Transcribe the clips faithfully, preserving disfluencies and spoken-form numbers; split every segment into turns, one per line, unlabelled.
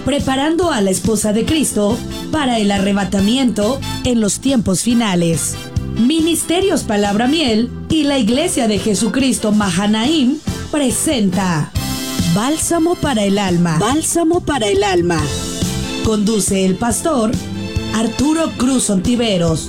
preparando a la esposa de Cristo para el arrebatamiento en los tiempos finales. Ministerios Palabra Miel y la Iglesia de Jesucristo Mahanaim presenta Bálsamo para el alma. Bálsamo para el alma. Conduce el pastor Arturo Cruz Ontiveros.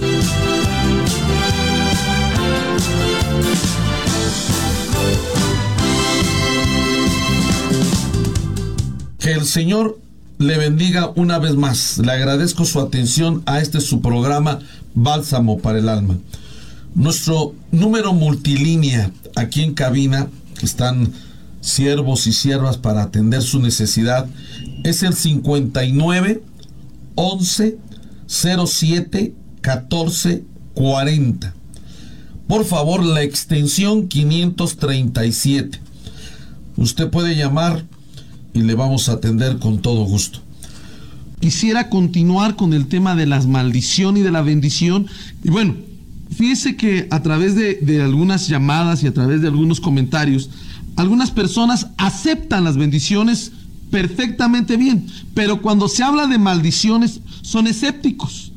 Que el Señor le bendiga una vez más. Le agradezco su atención a este su programa Bálsamo para el alma. Nuestro número multilínea aquí en cabina, que están siervos y siervas para atender su necesidad, es el cincuenta y nueve, once, cero siete, catorce, cuarenta. Por favor, la extensión quinientos treinta y siete. Usted puede llamar y le vamos a atender con todo gusto.
Quisiera continuar con el tema de las maldición y de la bendición. Y bueno, fíjese que a través de, de algunas llamadas y a través de algunos comentarios, algunas personas aceptan las bendiciones perfectamente bien, pero cuando se habla de maldiciones son escépticos.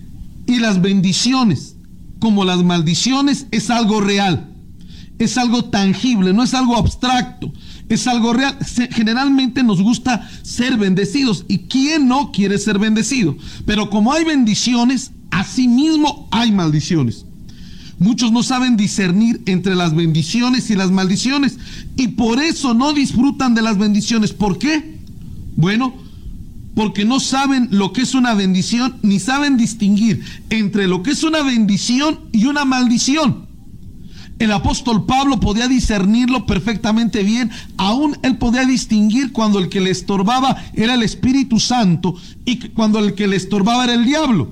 Y las bendiciones, como las maldiciones, es algo real, es algo tangible, no es algo abstracto, es algo real. Generalmente nos gusta ser bendecidos, y ¿quién no quiere ser bendecido? Pero como hay bendiciones, asimismo hay maldiciones. Muchos no saben discernir entre las bendiciones y las maldiciones, y por eso no disfrutan de las bendiciones. ¿Por qué? Bueno, porque no saben lo que es una bendición, ni saben distinguir entre lo que es una bendición y una maldición. El apóstol Pablo podía discernirlo perfectamente bien. Aún él podía distinguir cuando el que le estorbaba era el Espíritu Santo y cuando el que le estorbaba era el diablo.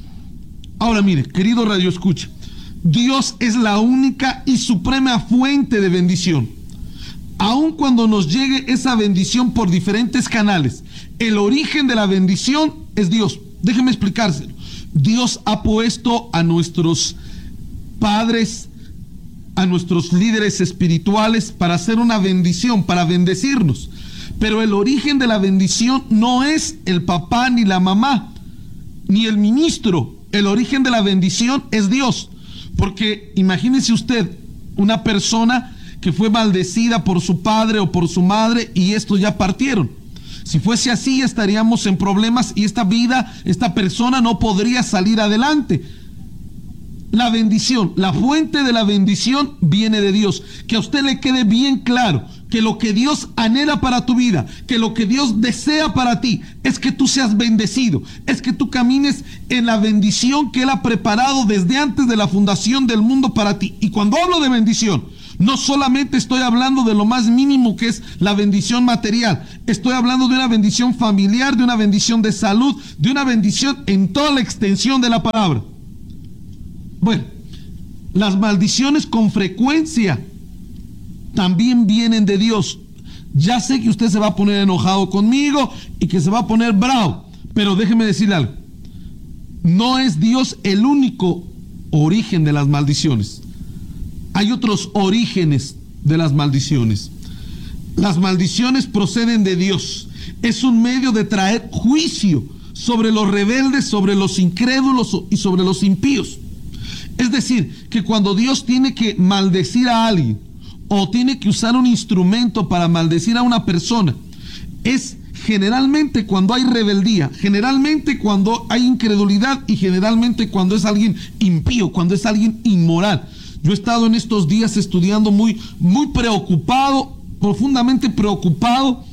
Ahora mire, querido Radio Escucha, Dios es la única y suprema fuente de bendición. Aun cuando nos llegue esa bendición por diferentes canales, el origen de la bendición es Dios. Déjeme explicárselo. Dios ha puesto a nuestros padres, a nuestros líderes espirituales para hacer una bendición, para bendecirnos. Pero el origen de la bendición no es el papá, ni la mamá, ni el ministro. El origen de la bendición es Dios. Porque imagínese usted una persona que fue maldecida por su padre o por su madre y estos ya partieron. Si fuese así, estaríamos en problemas y esta vida, esta persona no podría salir adelante. La bendición, la fuente de la bendición viene de Dios. Que a usted le quede bien claro que lo que Dios anhela para tu vida, que lo que Dios desea para ti, es que tú seas bendecido, es que tú camines en la bendición que Él ha preparado desde antes de la fundación del mundo para ti. Y cuando hablo de bendición, no solamente estoy hablando de lo más mínimo que es la bendición material, estoy hablando de una bendición familiar, de una bendición de salud, de una bendición en toda la extensión de la palabra. Bueno, las maldiciones con frecuencia también vienen de Dios. Ya sé que usted se va a poner enojado conmigo y que se va a poner bravo, pero déjeme decirle algo. No es Dios el único origen de las maldiciones. Hay otros orígenes de las maldiciones. Las maldiciones proceden de Dios. Es un medio de traer juicio sobre los rebeldes, sobre los incrédulos y sobre los impíos. Es decir, que cuando Dios tiene que maldecir a alguien o tiene que usar un instrumento para maldecir a una persona, es generalmente cuando hay rebeldía, generalmente cuando hay incredulidad y generalmente cuando es alguien impío, cuando es alguien inmoral. Yo he estado en estos días estudiando muy, muy preocupado, profundamente preocupado,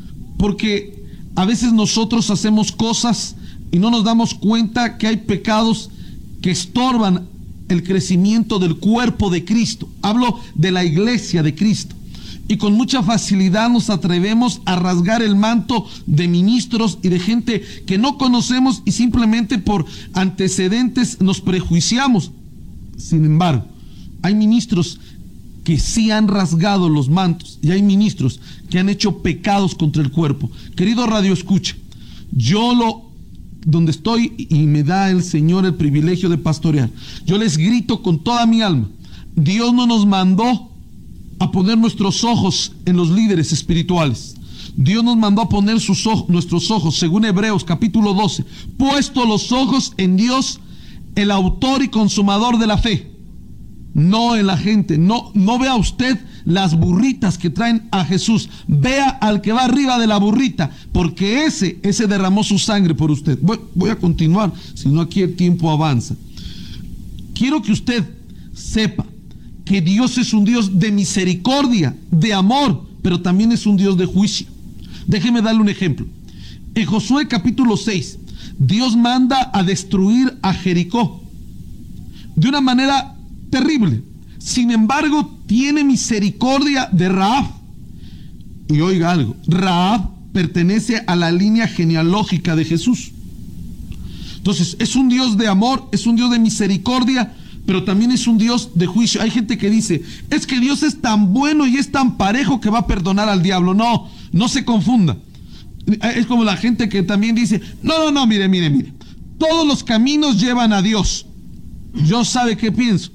porque a veces nosotros hacemos cosas y no nos damos cuenta que hay pecados que estorban el crecimiento del cuerpo de Cristo. Hablo de la iglesia de Cristo. Y con mucha facilidad nos atrevemos a rasgar el manto de ministros y de gente que no conocemos y simplemente por antecedentes nos prejuiciamos. Sin embargo, hay ministros que sí han rasgado los mantos y hay ministros que han hecho pecados contra el cuerpo. Querido Radio Escucha, yo lo donde estoy y me da el Señor el privilegio de pastorear, yo les grito con toda mi alma: Dios no nos mandó a poner nuestros ojos en los líderes espirituales. Dios nos mandó a poner sus ojos, nuestros ojos, según Hebreos capítulo doce, puesto los ojos en Dios, el autor y consumador de la fe, no en la gente. No, no vea usted las burritas que traen a Jesús, vea al que va arriba de la burrita, porque ese, ese derramó su sangre por usted. Voy, voy a continuar, si no aquí el tiempo avanza. Quiero que usted sepa que Dios es un Dios de misericordia, de amor, pero también es un Dios de juicio. Déjeme darle un ejemplo. En Josué capítulo seis, Dios manda a destruir a Jericó de una manera terrible. Sin embargo, tiene misericordia de Rahab. Y oiga algo, Rahab pertenece a la línea genealógica de Jesús. Entonces, es un Dios de amor, es un Dios de misericordia, pero también es un Dios de juicio. Hay gente que dice, es que Dios es tan bueno y es tan parejo que va a perdonar al diablo. No, no se confunda. Es como la gente que también dice, no, no, no, mire, mire, mire, todos los caminos llevan a Dios. Yo sabe qué pienso,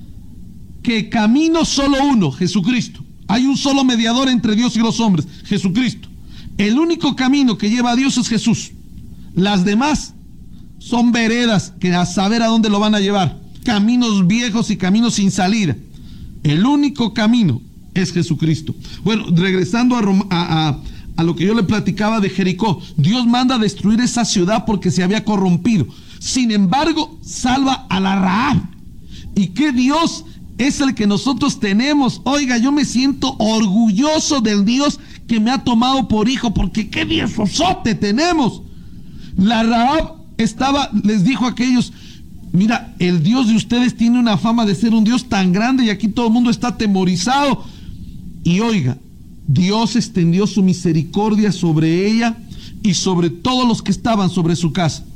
que camino solo uno, Jesucristo. Hay un solo mediador entre Dios y los hombres, Jesucristo. El único camino que lleva a Dios es Jesús. Las demás son veredas que a saber a dónde lo van a llevar. Caminos viejos y caminos sin salida. El único camino es Jesucristo. Bueno, regresando a, Roma, a, a, a lo que yo le platicaba de Jericó. Dios manda a destruir esa ciudad porque se había corrompido. Sin embargo, salva a la Rahab. ¿Y qué Dios es el que nosotros tenemos? Oiga, yo me siento orgulloso del Dios que me ha tomado por hijo, porque qué Diosote tenemos. La Rahab estaba, les dijo a aquellos, mira, el Dios de ustedes tiene una fama de ser un Dios tan grande y aquí todo el mundo está atemorizado. Y oiga, Dios extendió su misericordia sobre ella y sobre todos los que estaban sobre su casa.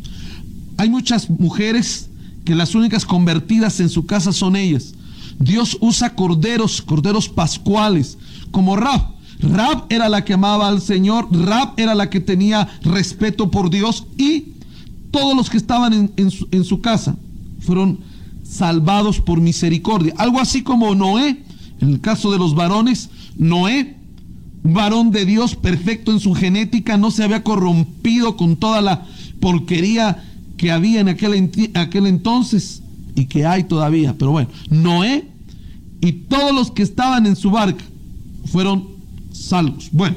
Hay muchas mujeres que las únicas convertidas en su casa son ellas. Dios usa corderos, corderos pascuales, como Rahab. Rahab era la que amaba al Señor, Rahab era la que tenía respeto por Dios, y todos los que estaban en, en, su, en su casa fueron salvados por misericordia. Algo así como Noé, en el caso de los varones, Noé, un varón de Dios perfecto en su genética, no se había corrompido con toda la porquería que había en aquel, aquel entonces y que hay todavía. Pero bueno, Noé y todos los que estaban en su barca fueron salvos. Bueno,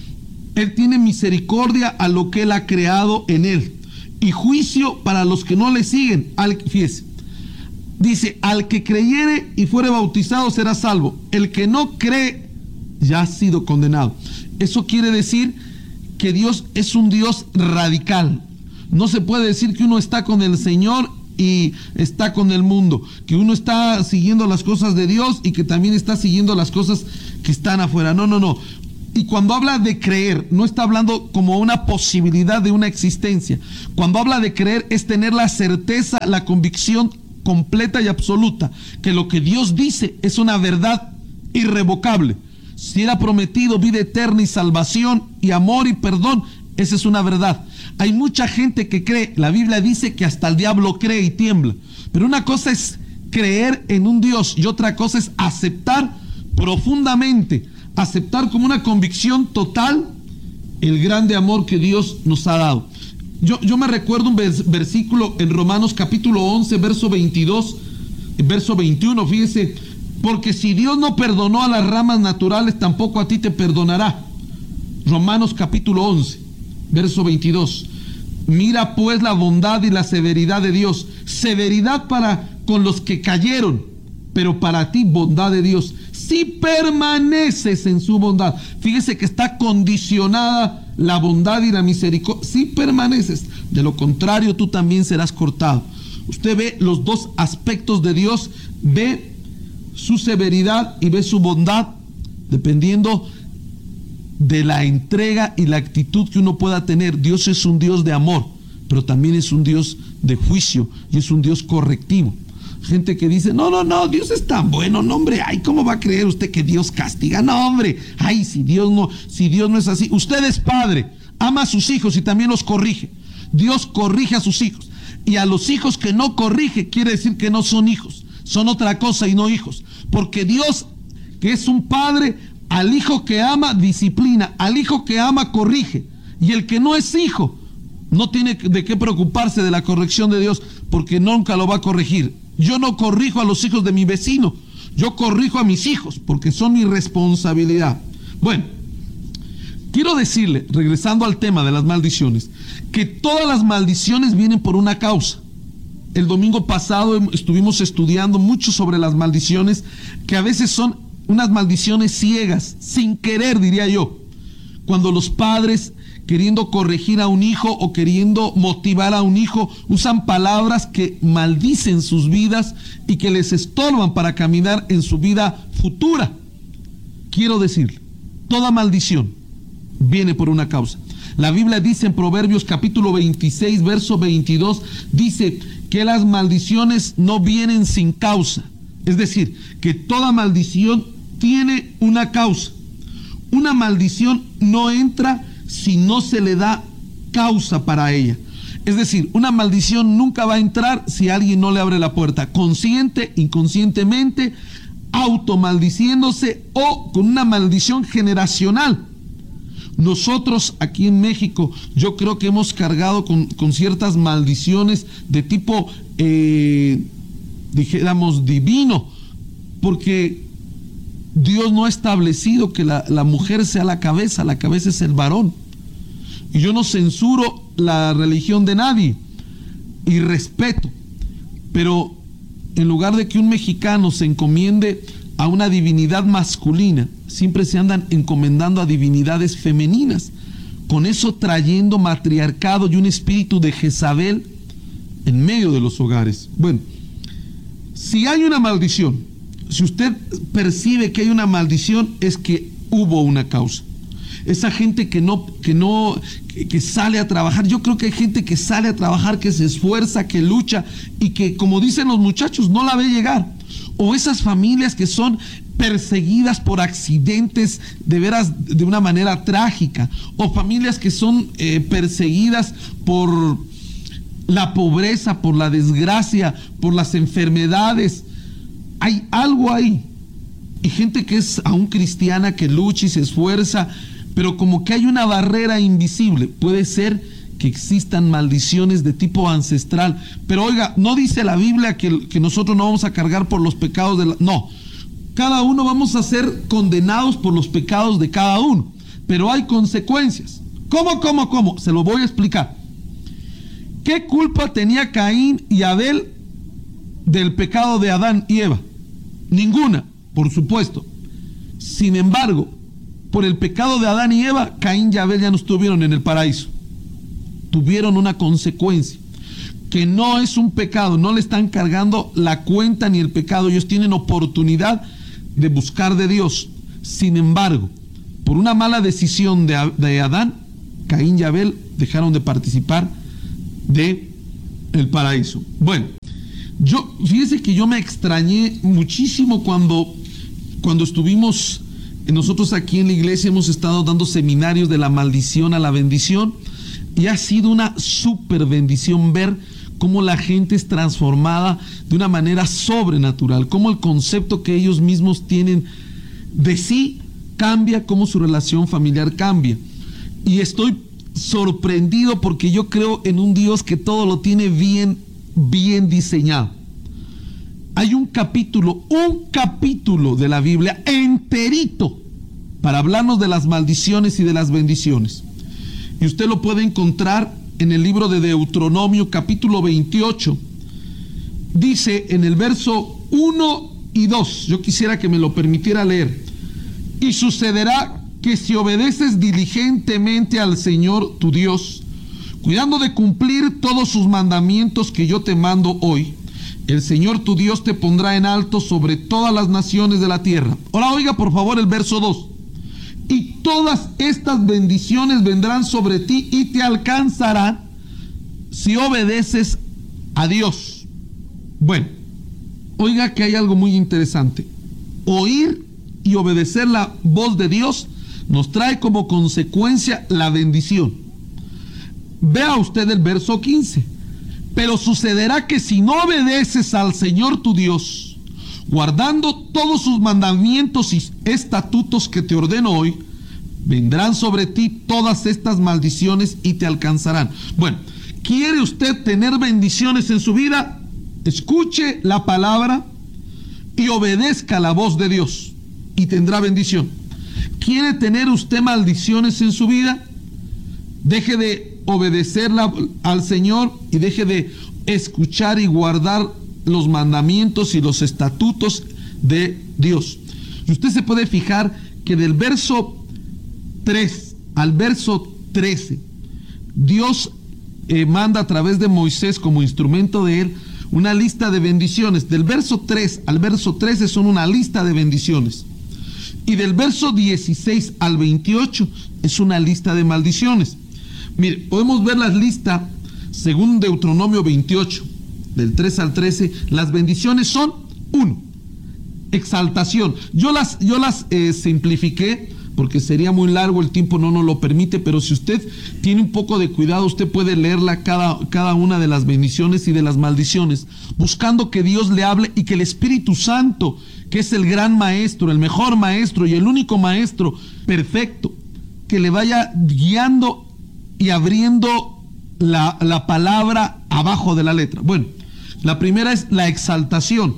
Él tiene misericordia a lo que Él ha creado en Él, y juicio para los que no le siguen. Al, fíjese, dice, al que creyere y fuere bautizado será salvo. El que no cree ya ha sido condenado. Eso quiere decir que Dios es un Dios radical. No se puede decir que uno está con el Señor y está con el mundo, que uno está siguiendo las cosas de Dios y que también está siguiendo las cosas que están afuera. No, no, no. Y cuando habla de creer, no está hablando como una posibilidad de una existencia. Cuando habla de creer es tener la certeza, la convicción completa y absoluta que lo que Dios dice es una verdad irrevocable. Si Él ha prometido vida eterna y salvación y amor y perdón, esa es una verdad. Hay mucha gente que cree, la Biblia dice que hasta el diablo cree y tiembla. Pero una cosa es creer en un Dios y otra cosa es aceptar profundamente, aceptar como una convicción total el grande amor que Dios nos ha dado. Yo, yo me recuerdo un vers, versículo en Romanos capítulo once, verso veintidós, verso veintiuno, fíjese, porque si Dios no perdonó a las ramas naturales, tampoco a ti te perdonará. Romanos capítulo once, verso veintidós. Mira pues la bondad y la severidad de Dios. Severidad para con los que cayeron, pero para ti bondad de Dios, si permaneces en su bondad. Fíjese que está condicionada la bondad y la misericordia. Si permaneces, de lo contrario tú también serás cortado. Usted ve los dos aspectos de Dios, ve su severidad y ve su bondad, dependiendo de la entrega y la actitud que uno pueda tener. Dios es un Dios de amor, pero también es un Dios de juicio y es un Dios correctivo. Gente que dice, no, no, no, Dios es tan bueno, no, hombre, ay, ¿cómo va a creer usted que Dios castiga? No, hombre, ay, si Dios no, si Dios no es así. Usted es padre, ama a sus hijos y también los corrige. Dios corrige a sus hijos. Y a los hijos que no corrige, quiere decir que no son hijos, son otra cosa y no hijos. Porque Dios, que es un padre, Al hijo que ama, disciplina. Al hijo que ama, corrige. Y el que no es hijo, no tiene de qué preocuparse de la corrección de Dios, porque nunca lo va a corregir. Yo no corrijo a los hijos de mi vecino, yo corrijo a mis hijos, porque son mi responsabilidad. Bueno, quiero decirle, regresando al tema de las maldiciones, que todas las maldiciones vienen por una causa. El domingo pasado estuvimos estudiando mucho sobre las maldiciones, que a veces son unas maldiciones ciegas, sin querer, diría yo. Cuando los padres, queriendo corregir a un hijo o queriendo motivar a un hijo, usan palabras que maldicen sus vidas y que les estorban para caminar en su vida futura. Quiero decirle, toda maldición viene por una causa. La Biblia dice en Proverbios capítulo veintiséis, verso veintidós, dice que las maldiciones no vienen sin causa. Es decir, que toda maldición tiene una causa. Una maldición no entra si no se le da causa para ella. Es decir, una maldición nunca va a entrar si alguien no le abre la puerta, consciente, inconscientemente, automaldiciéndose o con una maldición generacional. Nosotros aquí en México, yo creo que hemos cargado con, con ciertas maldiciones de tipo, eh, dijéramos, divino, porque Dios no ha establecido que la, la mujer sea la cabeza, la cabeza es el varón. Y yo no censuro la religión de nadie y respeto, pero en lugar de que un mexicano se encomiende a una divinidad masculina, siempre se andan encomendando a divinidades femeninas, con eso trayendo matriarcado y un espíritu de Jezabel en medio de los hogares. Bueno, si hay una maldición, si usted percibe que hay una maldición, es que hubo una causa. Esa gente que no, que no, que, que sale a trabajar, yo creo que hay gente que sale a trabajar, que se esfuerza, que lucha y que, como dicen los muchachos, no la ve llegar. O esas familias que son perseguidas por accidentes de veras de una manera trágica, o familias que son eh, perseguidas por la pobreza, por la desgracia, por las enfermedades. Hay algo ahí. Y gente que es aún cristiana, que lucha y se esfuerza, pero como que hay una barrera invisible. Puede ser que existan maldiciones de tipo ancestral, pero oiga, no dice la Biblia que, que nosotros no vamos a cargar por los pecados de la... No, cada uno vamos a ser condenados por los pecados de cada uno, pero hay consecuencias. ¿Cómo, cómo, cómo? Se lo voy a explicar. ¿Qué culpa tenía Caín y Abel del pecado de Adán y Eva? Ninguna, por supuesto. Sin embargo, por el pecado de Adán y Eva, Caín y Abel ya no estuvieron en el paraíso. Tuvieron una consecuencia, que no es un pecado, no le están cargando la cuenta ni el pecado, ellos tienen oportunidad de buscar de Dios. Sin embargo, por una mala decisión de, de Adán, Caín y Abel dejaron de participar de el paraíso. Bueno, yo, fíjese que yo me extrañé muchísimo cuando, cuando estuvimos, nosotros aquí en la iglesia hemos estado dando seminarios de la maldición a la bendición, y ha sido una súper bendición ver cómo la gente es transformada de una manera sobrenatural, cómo el concepto que ellos mismos tienen de sí cambia, cómo su relación familiar cambia. Y estoy sorprendido porque yo creo en un Dios que todo lo tiene bien, bien diseñado. Hay un capítulo, un capítulo de la Biblia enterito para hablarnos de las maldiciones y de las bendiciones. Y usted lo puede encontrar en el libro de Deuteronomio, capítulo veintiocho. Dice en el verso uno y dos, yo quisiera que me lo permitiera leer. Y sucederá que si obedeces diligentemente al Señor tu Dios, cuidando de cumplir todos sus mandamientos que yo te mando hoy, el Señor tu Dios te pondrá en alto sobre todas las naciones de la tierra. Ahora oiga por favor el verso dos. Y todas estas bendiciones vendrán sobre ti y te alcanzarán si obedeces a Dios. Bueno, oiga que hay algo muy interesante. Oír y obedecer la voz de Dios nos trae como consecuencia la bendición. Vea usted el verso quince. Pero sucederá que si no obedeces al Señor tu Dios, guardando todos sus mandamientos estatutos que te ordeno hoy, vendrán sobre ti todas estas maldiciones y te alcanzarán. Bueno, ¿quiere usted tener bendiciones en su vida? Escuche la palabra y obedezca la voz de Dios y tendrá bendición. ¿Quiere tener usted maldiciones en su vida? Deje de obedecerla al Señor y deje de escuchar y guardar los mandamientos y los estatutos de Dios. Y usted se puede fijar que del verso tres al verso trece, Dios eh, manda a través de Moisés como instrumento de él una lista de bendiciones. Del verso tres al verso trece son una lista de bendiciones. Y del verso dieciséis al veintiocho es una lista de maldiciones. Mire, podemos ver la lista según Deuteronomio veintiocho, del tres al trece. Las bendiciones son: uno, exaltación. Yo las, yo las eh, simplifiqué porque sería muy largo, el tiempo no nos lo permite, pero si usted tiene un poco de cuidado, usted puede leerla cada, cada una de las bendiciones y de las maldiciones, buscando que Dios le hable y que el Espíritu Santo, que es el gran maestro, el mejor maestro y el único maestro perfecto, que le vaya guiando y abriendo la, la palabra abajo de la letra. Bueno, la primera es la exaltación,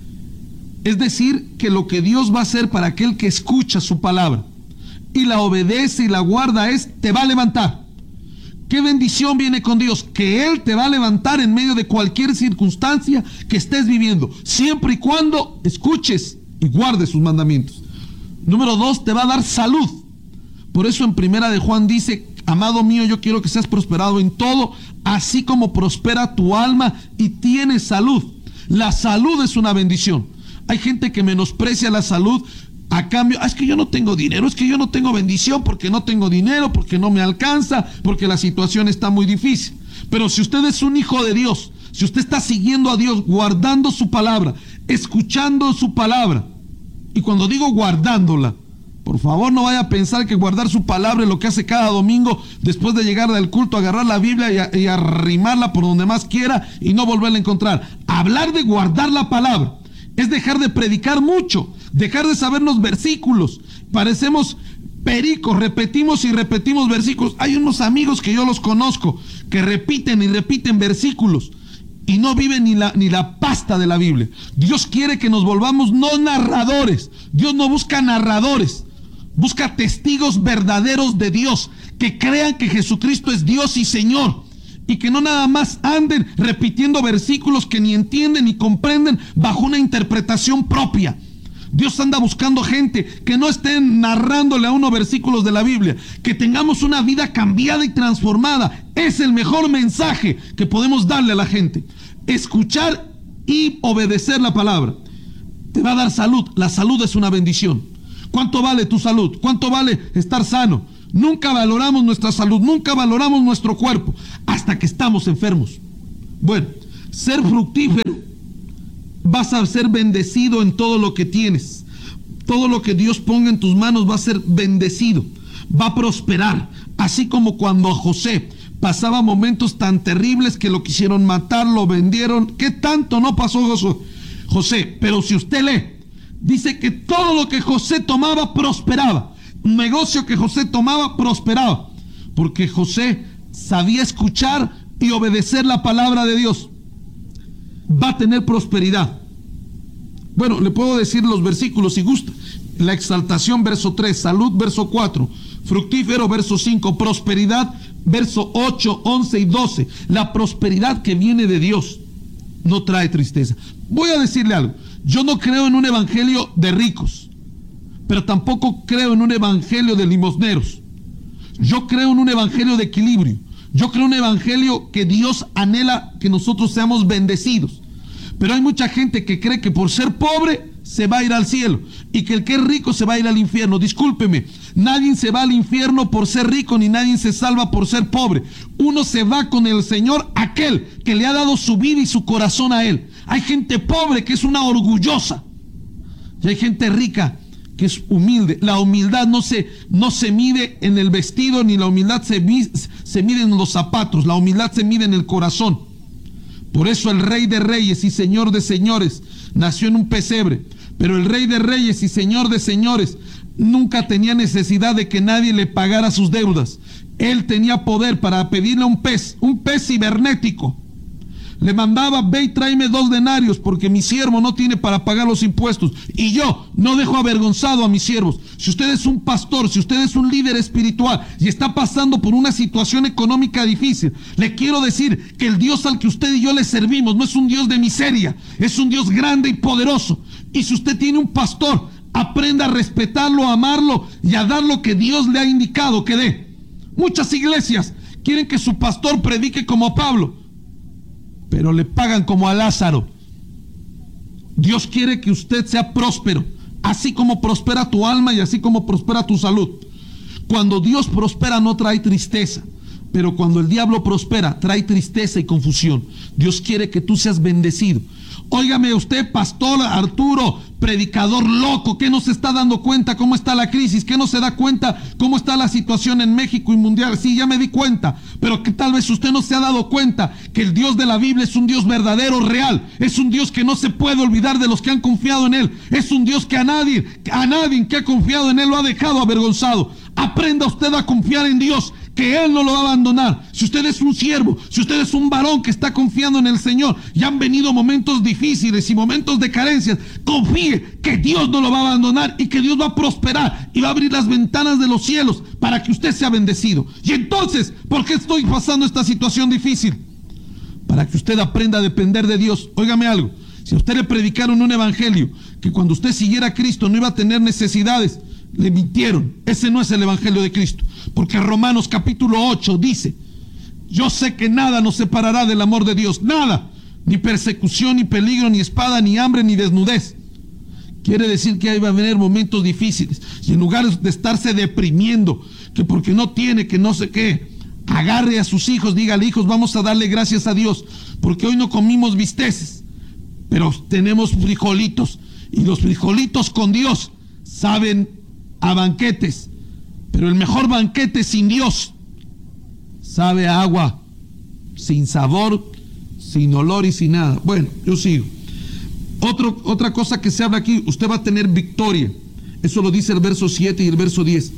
es decir, que lo que Dios va a hacer para aquel que escucha su palabra y la obedece y la guarda es: te va a levantar. ¿Qué bendición viene con Dios? Que Él te va a levantar en medio de cualquier circunstancia que estés viviendo, siempre y cuando escuches y guardes sus mandamientos. Número dos, te va a dar salud. Por eso en Primera de Juan dice: amado mío, yo quiero que seas prosperado en todo, así como prospera tu alma y tienes salud. La salud es una bendición. Hay gente que menosprecia la salud a cambio: ah, es que yo no tengo dinero, es que yo no tengo bendición porque no tengo dinero, porque no me alcanza, porque la situación está muy difícil. Pero si usted es un hijo de Dios, si usted está siguiendo a Dios, guardando su palabra, escuchando su palabra, y cuando digo guardándola, por favor no vaya a pensar que guardar su palabra es lo que hace cada domingo después de llegar del culto, agarrar la Biblia y, a, y arrimarla por donde más quiera y no volverla a encontrar. Hablar de guardar la palabra es dejar de predicar mucho, dejar de sabernos versículos. Parecemos pericos, repetimos y repetimos versículos. Hay unos amigos que yo los conozco que repiten y repiten versículos y no viven ni la, ni la pasta de la Biblia. Dios quiere que nos volvamos no narradores. Dios no busca narradores, busca testigos verdaderos de Dios, que crean que Jesucristo es Dios y Señor, y que no nada más anden repitiendo versículos que ni entienden ni comprenden bajo una interpretación propia. Dios anda buscando gente que no estén narrándole a uno versículos de la Biblia, que tengamos una vida cambiada y transformada. Es el mejor mensaje que podemos darle a la gente: escuchar y obedecer la palabra. Te va a dar salud. La salud es una bendición. ¿Cuánto vale tu salud? ¿Cuánto vale estar sano? Nunca valoramos nuestra salud, nunca valoramos nuestro cuerpo hasta que estamos enfermos. Bueno, ser fructífero, vas a ser bendecido en todo lo que tienes. Todo lo que Dios ponga en tus manos va a ser bendecido, va a prosperar. Así como cuando a José pasaba momentos tan terribles que lo quisieron matar, lo vendieron. ¿Qué tanto no pasó José? Pero si usted lee, dice que todo lo que José tomaba prosperaba. Un negocio que José tomaba prosperaba, porque José sabía escuchar y obedecer la palabra de Dios. Va a tener prosperidad. Bueno, le puedo decir los versículos si gusta. La exaltación, verso tres, salud, verso cuatro, fructífero, verso cinco, prosperidad, verso ocho, once y doce. La prosperidad que viene de Dios no trae tristeza. Voy a decirle algo: yo no creo en un evangelio de ricos, pero tampoco creo en un evangelio de limosneros. Yo creo en un evangelio de equilibrio. Yo creo en un evangelio que Dios anhela que nosotros seamos bendecidos. Pero hay mucha gente que cree que por ser pobre se va a ir al cielo y que el que es rico se va a ir al infierno. Discúlpeme, nadie se va al infierno por ser rico, ni nadie se salva por ser pobre. Uno se va con el Señor, aquel que le ha dado su vida y su corazón a Él. Hay gente pobre que es una orgullosa y hay gente rica que es humilde. La humildad no se, no se mide en el vestido, ni la humildad se, se mide en los zapatos. La humildad se mide en el corazón. Por eso el Rey de Reyes y Señor de Señores nació en un pesebre, Pero el Rey de Reyes y Señor de Señores nunca tenía necesidad de que nadie le pagara sus deudas. Él tenía poder para pedirle un pez, un pez cibernético. Le mandaba: ve y tráeme dos denarios, porque mi siervo no tiene para pagar los impuestos. Y yo no dejo avergonzado a mis siervos. Si usted es un pastor, si usted es un líder espiritual y está pasando por una situación económica difícil, le quiero decir que el Dios al que usted y yo le servimos no es un Dios de miseria, es un Dios grande y poderoso. Y si usted tiene un pastor, aprenda a respetarlo, a amarlo y a dar lo que Dios le ha indicado que dé. Muchas iglesias quieren que su pastor predique como Pablo, pero le pagan como a Lázaro. Dios quiere que usted sea próspero, así como prospera tu alma y así como prospera tu salud. Cuando Dios prospera no trae tristeza, pero cuando el diablo prospera trae tristeza y confusión. Dios quiere que tú seas bendecido. Óigame usted, pastor Arturo, predicador loco, que no se está dando cuenta cómo está la crisis, que no se da cuenta cómo está la situación en México y mundial. Sí, ya me di cuenta, pero que tal vez usted no se ha dado cuenta que el Dios de la Biblia es un Dios verdadero, real. Es un Dios que no se puede olvidar de los que han confiado en Él. Es un Dios que a nadie, a nadie que ha confiado en Él lo ha dejado avergonzado. Aprenda usted a confiar en Dios, que Él no lo va a abandonar. Si usted es un siervo, si usted es un varón que está confiando en el Señor y han venido momentos difíciles y momentos de carencias, confíe que Dios no lo va a abandonar y que Dios va a prosperar y va a abrir las ventanas de los cielos para que usted sea bendecido. Y entonces, ¿por qué estoy pasando esta situación difícil? Para que usted aprenda a depender de Dios. Óigame algo, si a usted le predicaron un evangelio que cuando usted siguiera a Cristo no iba a tener necesidades, le mintieron. Ese no es el evangelio de Cristo, porque Romanos capítulo ocho dice: yo sé que nada nos separará del amor de Dios, nada, ni persecución, ni peligro, ni espada, ni hambre, ni desnudez. Quiere decir que ahí va a venir momentos difíciles, y en lugar de estarse deprimiendo, que porque no tiene, que no sé qué, agarre a sus hijos, dígale: hijos, vamos a darle gracias a Dios, porque hoy no comimos bisteces, pero tenemos frijolitos, y los frijolitos con Dios saben a banquetes, pero el mejor banquete sin Dios sabe a agua, sin sabor, sin olor y sin nada. Bueno, yo sigo. Otro, otra cosa que se habla aquí: usted va a tener victoria. Eso lo dice el verso siete y el verso diez.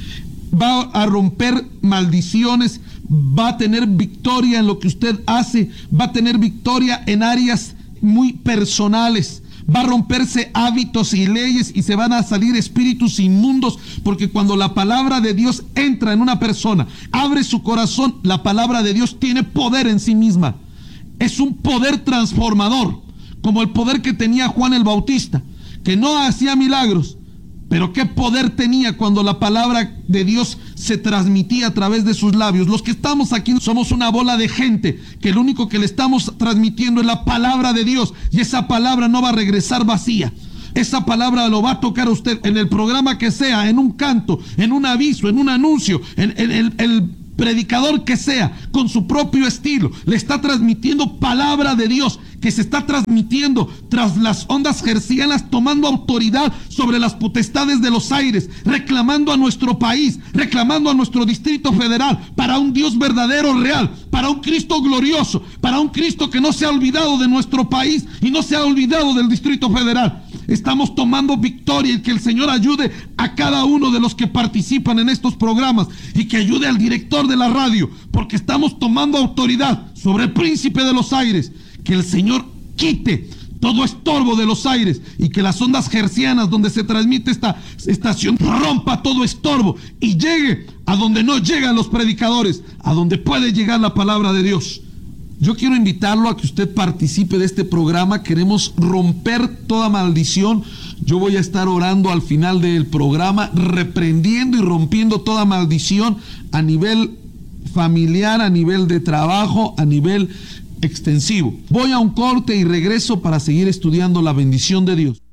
Va a romper maldiciones, va a tener victoria en lo que usted hace, va a tener victoria en áreas muy personales. Va a romperse hábitos y leyes y se van a salir espíritus inmundos, porque cuando la palabra de Dios entra en una persona, abre su corazón, la palabra de Dios tiene poder en sí misma. Es un poder transformador, como el poder que tenía Juan el Bautista, que no hacía milagros, pero qué poder tenía cuando la palabra de Dios se transmitía a través de sus labios. Los que estamos aquí somos una bola de gente que lo único que le estamos transmitiendo es la palabra de Dios, y esa palabra no va a regresar vacía. Esa palabra lo va a tocar a usted en el programa que sea, en un canto, en un aviso, en un anuncio, en, en, en el predicador que sea, con su propio estilo, le está transmitiendo palabra de Dios, que se está transmitiendo tras las ondas hercianas, tomando autoridad sobre las potestades de los aires, reclamando a nuestro país, reclamando a nuestro Distrito Federal, para un Dios verdadero, real, para un Cristo glorioso, para un Cristo que no se ha olvidado de nuestro país y no se ha olvidado del Distrito Federal. Estamos tomando victoria, y que el Señor ayude a cada uno de los que participan en estos programas, y que ayude al director de la radio, porque estamos tomando autoridad sobre el príncipe de los aires. Que el Señor quite todo estorbo de los aires, y que las ondas hercianas donde se transmite esta estación rompa todo estorbo y llegue a donde no llegan los predicadores, a donde puede llegar la palabra de Dios. Yo quiero invitarlo a que usted participe de este programa. Queremos romper toda maldición. Yo voy a estar orando al final del programa, reprendiendo y rompiendo toda maldición a nivel familiar, a nivel de trabajo, a nivel extensivo. Voy a un corte y regreso para seguir estudiando la bendición de Dios.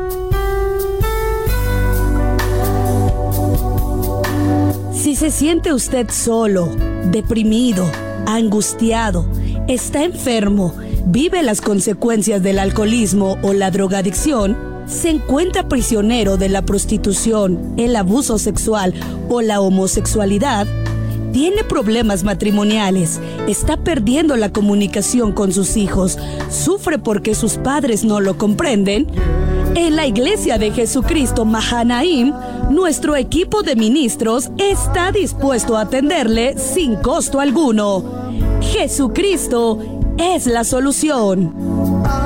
Si se siente usted solo, deprimido, angustiado, está enfermo, vive las consecuencias del alcoholismo o la drogadicción, se encuentra prisionero de la prostitución, el abuso sexual o la homosexualidad, tiene problemas matrimoniales, está perdiendo la comunicación con sus hijos, sufre porque sus padres no lo comprenden, En la Iglesia de Jesucristo Mahanaim, nuestro equipo de ministros está dispuesto a atenderle sin costo alguno. Jesucristo es la solución.